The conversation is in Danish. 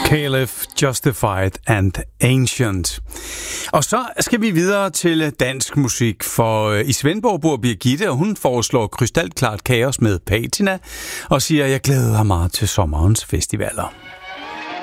KLF, Justified and Ancient. Og så skal vi videre til dansk musik, for i Svendborg bor Birgitte, og hun foreslår krystalklart kaos med Patina, og siger, at jeg glæder mig meget til sommerens festivaler.